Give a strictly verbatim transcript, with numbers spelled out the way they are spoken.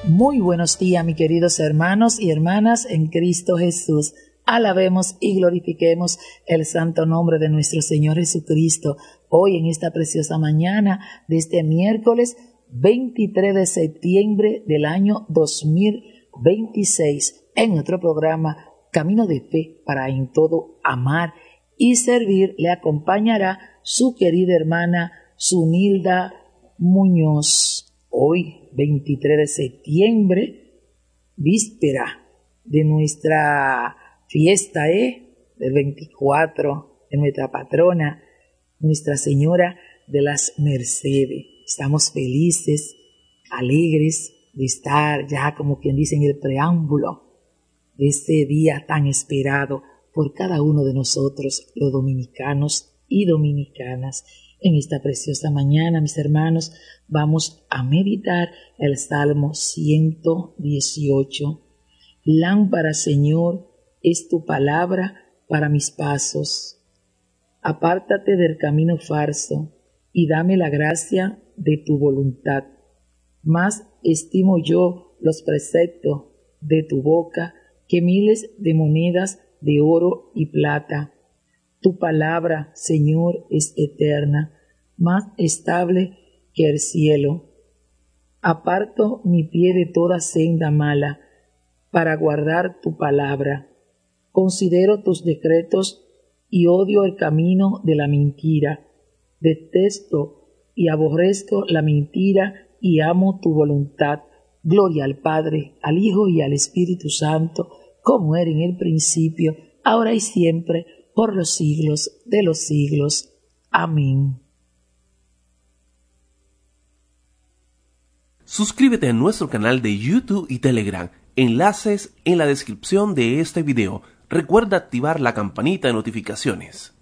Muy buenos días, mis queridos hermanos y hermanas en Cristo Jesús. Alabemos y glorifiquemos el santo nombre de nuestro Señor Jesucristo. Hoy en esta preciosa mañana de este miércoles veintitrés de septiembre del año dos mil veintiséis, en nuestro programa Camino de Fe para en todo amar y servir, le acompañará su querida hermana Zunilda Muñoz. Hoy, veintitrés de septiembre, víspera de nuestra fiesta, ¿eh? del veinticuatro, de nuestra patrona, Nuestra Señora de las Mercedes. Estamos felices, alegres de estar ya, como quien dice, en el preámbulo de este día tan esperado por cada uno de nosotros, los dominicanos y dominicanas. En esta preciosa mañana, mis hermanos, vamos a meditar el Salmo ciento dieciocho. Lámpara, Señor, es tu palabra para mis pasos. Apártate del camino falso y dame la gracia de tu voluntad. Más estimo yo los preceptos de tu boca que miles de monedas de oro y plata. Tu palabra, Señor, es eterna, más estable que el cielo. Aparto mi pie de toda senda mala, para guardar tu palabra. Considero tus decretos y odio el camino de la mentira. Detesto y aborrezco la mentira y amo tu voluntad. Gloria al Padre, al Hijo y al Espíritu Santo, como era en el principio, ahora y siempre, por los siglos de los siglos. Amén. Suscríbete a nuestro canal de YouTube y Telegram. Enlaces en la descripción de este video. Recuerda activar la campanita de notificaciones.